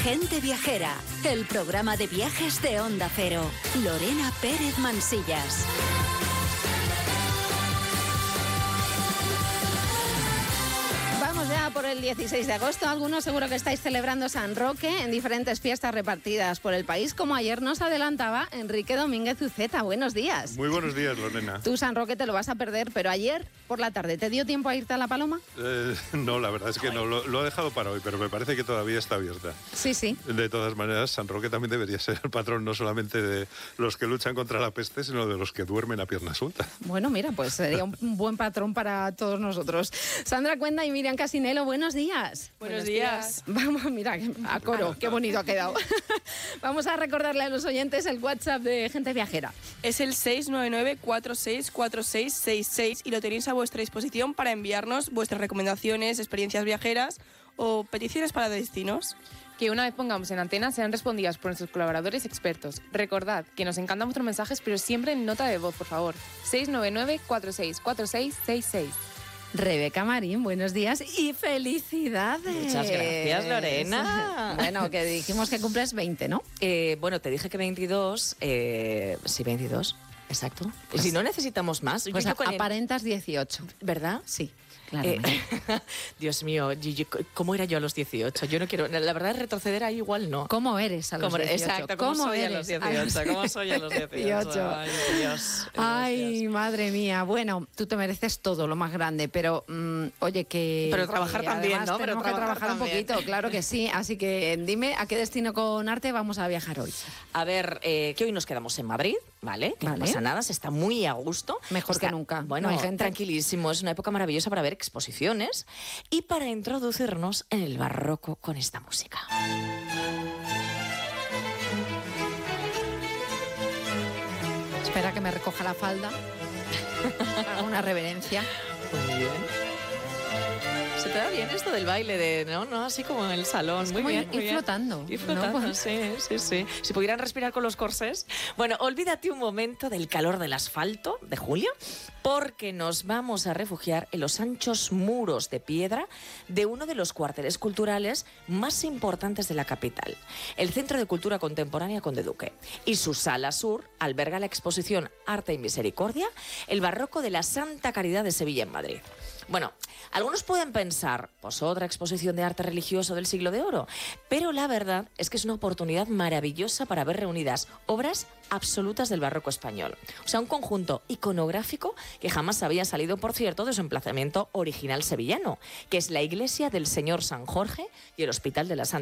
Gente Viajera, el programa de viajes de Onda Cero. Lorena Pérez Mansillas. Vamos ya por el 16 de agosto. Algunos seguro que estáis celebrando San Roque en diferentes fiestas repartidas por el país, como ayer nos adelantaba Enrique Domínguez Uceta. Buenos días. Muy buenos días, Lorena. Tú San Roque te lo vas a perder, pero ayer por la tarde, ¿te dio tiempo a irte a La Paloma? No, la verdad es que no. Lo he dejado para hoy, pero me parece que todavía está abierta. Sí, sí. De todas maneras, San Roque también debería ser el patrón no solamente de los que luchan contra la peste, sino de los que duermen a pierna suelta. Bueno, mira, pues sería un buen patrón para todos nosotros. Sandra Cuenda y Miriam Casinelo, buenos días. Buenos días. Vamos, mira, a coro, qué bonito ha quedado. Vamos a recordarle a los oyentes el WhatsApp de Gente Viajera. Es el 699-464666 y lo tenéis a vuestra disposición para enviarnos vuestras recomendaciones, experiencias viajeras o peticiones para destinos. Que una vez pongamos en antena sean respondidas por nuestros colaboradores expertos. Recordad que nos encantan vuestros mensajes, pero siempre en nota de voz, por favor. 699-464666. Rebeca Marín, buenos días y felicidades. Muchas gracias, Lorena. Bueno, que dijimos que cumples 20, ¿no? Bueno, te dije que 22. Sí, 22. Exacto. Pues, si no necesitamos más. Pues aparentas 18. ¿Verdad? Sí. Claro. Dios mío, ¿cómo era yo a los 18? Yo no quiero, la verdad, retroceder ahí igual no. ¿Cómo eres a los 18? Exacto, ¿cómo soy a los 18? ¿Cómo soy a los 18? Ay, Dios. Ay, madre mía. Bueno, tú te mereces todo, lo más grande, pero oye, que... Pero trabajar también, ¿no? Pero tenemos que trabajar un poquito, claro que sí. Así que dime, ¿a qué destino con arte vamos a viajar hoy? A ver, que hoy nos quedamos en Madrid, ¿vale? Que no pasa nada, se está muy a gusto. Mejor que nunca. Bueno, no hay gente. Tranquilísimo, es una época maravillosa para ver exposiciones y para introducirnos en el barroco con esta música. Espera que me recoja la falda. Hago una reverencia. Muy bien. Se te da bien esto del baile, ¿no? Así como en el salón. Es muy como bien. Ir flotando. Ir flotando, ¿no? Sí. Si pudieran respirar con los corsés. Bueno, olvídate un momento del calor del asfalto de julio, porque nos vamos a refugiar en los anchos muros de piedra de uno de los cuarteles culturales más importantes de la capital, el Centro de Cultura Contemporánea Conde Duque. Y su sala sur alberga la exposición Arte y Misericordia, el barroco de la Santa Caridad de Sevilla en Madrid. Bueno, algunos pueden pensar, pues otra exposición de arte religioso del siglo de oro, pero la verdad es que es una oportunidad maravillosa para ver reunidas obras absolutas del barroco español. O sea, un conjunto iconográfico que jamás había salido, por cierto, de su emplazamiento original sevillano, que es la iglesia del Señor San Jorge y el Hospital de la Santa